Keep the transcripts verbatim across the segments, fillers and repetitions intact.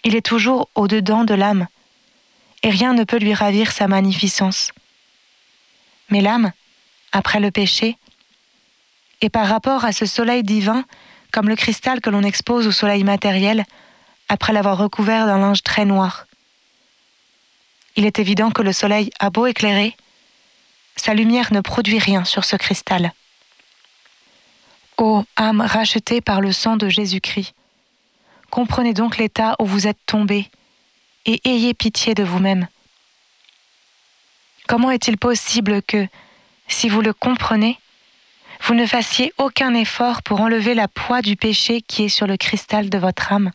Il est toujours au-dedans de l'âme, et rien ne peut lui ravir sa magnificence. Mais l'âme, après le péché, est par rapport à ce soleil divin comme le cristal que l'on expose au soleil matériel après l'avoir recouvert d'un linge très noir. Il est évident que le soleil a beau éclairer, sa lumière ne produit rien sur ce cristal. Ô âme rachetée par le sang de Jésus-Christ, comprenez donc l'état où vous êtes tombés et ayez pitié de vous-même. Comment est-il possible que, si vous le comprenez, vous ne fassiez aucun effort pour enlever la poids du péché qui est sur le cristal de votre âme?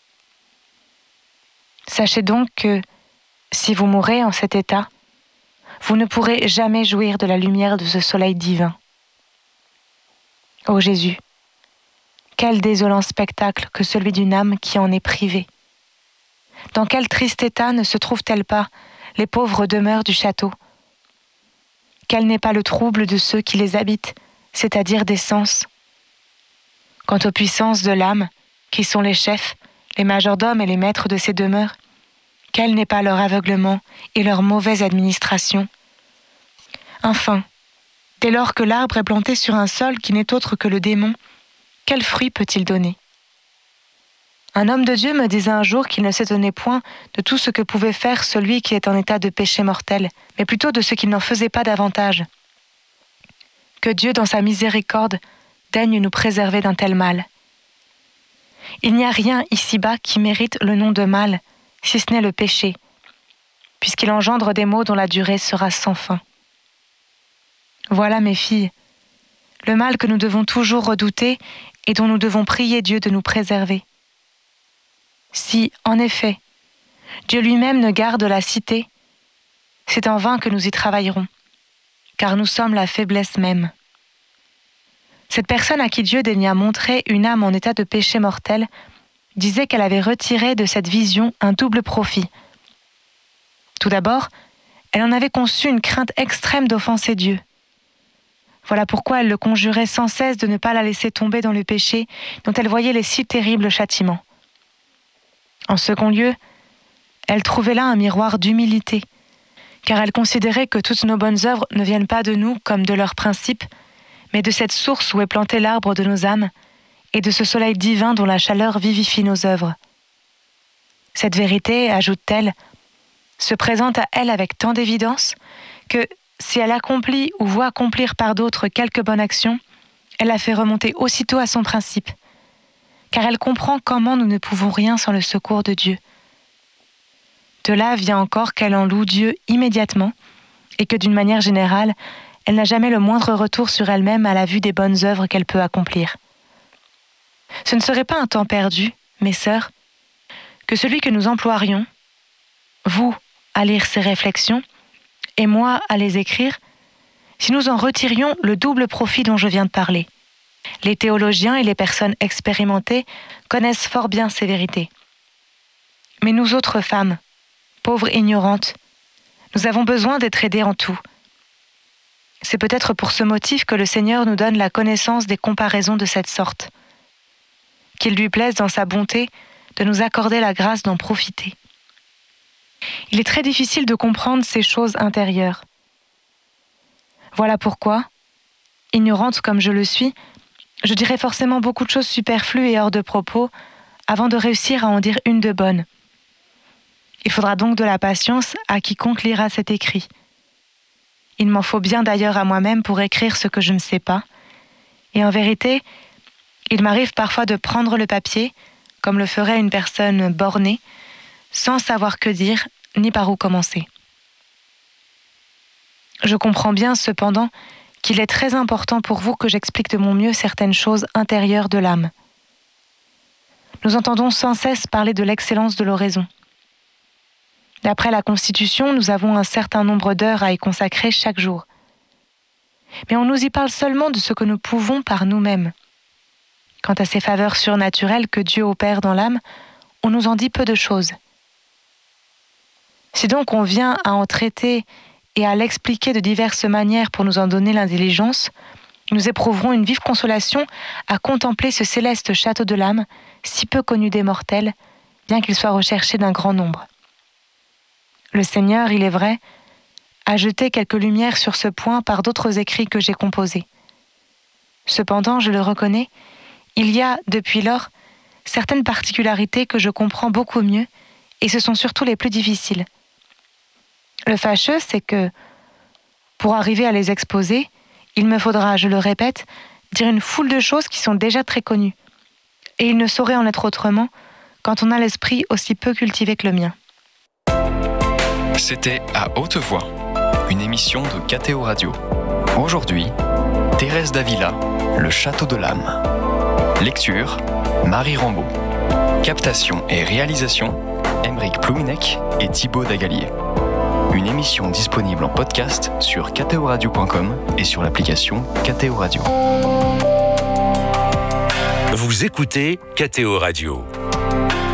Sachez donc que, si vous mourrez en cet état, vous ne pourrez jamais jouir de la lumière de ce soleil divin. Ô Jésus, quel désolant spectacle que celui d'une âme qui en est privée! Dans quel triste état ne se trouvent-elles pas les pauvres demeures du château? Quel n'est pas le trouble de ceux qui les habitent, c'est-à-dire des sens? Quant aux puissances de l'âme, qui sont les chefs, les majordomes et les maîtres de ces demeures, quel n'est pas leur aveuglement et leur mauvaise administration? Enfin, dès lors que l'arbre est planté sur un sol qui n'est autre que le démon, quel fruit peut-il donner? Un homme de Dieu me disait un jour qu'il ne s'étonnait point de tout ce que pouvait faire celui qui est en état de péché mortel, mais plutôt de ce qu'il n'en faisait pas davantage. Que Dieu, dans sa miséricorde, daigne nous préserver d'un tel mal. Il n'y a rien ici-bas qui mérite le nom de mal, si ce n'est le péché, puisqu'il engendre des maux dont la durée sera sans fin. Voilà, mes filles, le mal que nous devons toujours redouter et dont nous devons prier Dieu de nous préserver. Si, en effet, Dieu lui-même ne garde la cité, c'est en vain que nous y travaillerons, car nous sommes la faiblesse même. Cette personne à qui Dieu daigna montrer une âme en état de péché mortel disait qu'elle avait retiré de cette vision un double profit. Tout d'abord, elle en avait conçu une crainte extrême d'offenser Dieu. Voilà pourquoi elle le conjurait sans cesse de ne pas la laisser tomber dans le péché dont elle voyait les si terribles châtiments. En second lieu, elle trouvait là un miroir d'humilité, car elle considérait que toutes nos bonnes œuvres ne viennent pas de nous comme de leur principe, mais de cette source où est planté l'arbre de nos âmes, et de ce soleil divin dont la chaleur vivifie nos œuvres. Cette vérité, ajoute-t-elle, se présente à elle avec tant d'évidence que, si elle accomplit ou voit accomplir par d'autres quelque bonne action, elle la fait remonter aussitôt à son principe, car elle comprend comment nous ne pouvons rien sans le secours de Dieu. De là vient encore qu'elle en loue Dieu immédiatement, et que d'une manière générale, elle n'a jamais le moindre retour sur elle-même à la vue des bonnes œuvres qu'elle peut accomplir. Ce ne serait pas un temps perdu, mes sœurs, que celui que nous emploierions, vous à lire ces réflexions, et moi à les écrire, si nous en retirions le double profit dont je viens de parler. Les théologiens et les personnes expérimentées connaissent fort bien ces vérités. Mais nous autres femmes, pauvres ignorantes, nous avons besoin d'être aidées en tout. C'est peut-être pour ce motif que le Seigneur nous donne la connaissance des comparaisons de cette sorte. Qu'il lui plaise dans sa bonté de nous accorder la grâce d'en profiter. Il est très difficile de comprendre ces choses intérieures. Voilà pourquoi, ignorante comme je le suis, je dirai forcément beaucoup de choses superflues et hors de propos avant de réussir à en dire une de bonne. Il faudra donc de la patience à quiconque lira cet écrit. Il m'en faut bien d'ailleurs à moi-même pour écrire ce que je ne sais pas. Et en vérité, il m'arrive parfois de prendre le papier, comme le ferait une personne bornée, sans savoir que dire ni par où commencer. Je comprends bien cependant qu'il est très important pour vous que j'explique de mon mieux certaines choses intérieures de l'âme. Nous entendons sans cesse parler de l'excellence de l'oraison. D'après la Constitution, nous avons un certain nombre d'heures à y consacrer chaque jour. Mais on nous y parle seulement de ce que nous pouvons par nous-mêmes. Quant à ces faveurs surnaturelles que Dieu opère dans l'âme, on nous en dit peu de choses. Si donc on vient à en traiter et à l'expliquer de diverses manières pour nous en donner l'intelligence, nous éprouverons une vive consolation à contempler ce céleste château de l'âme, si peu connu des mortels, bien qu'il soit recherché d'un grand nombre. Le Seigneur, il est vrai, a jeté quelques lumières sur ce point par d'autres écrits que j'ai composés. Cependant, je le reconnais, il y a, depuis lors, certaines particularités que je comprends beaucoup mieux, et ce sont surtout les plus difficiles. Le fâcheux, c'est que, pour arriver à les exposer, il me faudra, je le répète, dire une foule de choses qui sont déjà très connues. Et il ne saurait en être autrement quand on a l'esprit aussi peu cultivé que le mien. C'était À Haute Voix, une émission de K T O Radio. Aujourd'hui, Thérèse d'Avila, Le Château de l'Âme. Lecture, Marie Rambaud. Captation et réalisation, Aymeric Plouinec et Thibaut Dagalier. Une émission disponible en podcast sur k t o radio point com et sur l'application K T O Radio. Vous écoutez K T O Radio.